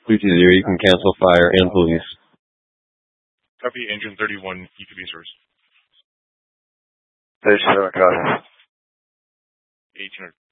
220, you can cancel fire and police. Copy, engine 31, EQB source. 37, copy. 1800.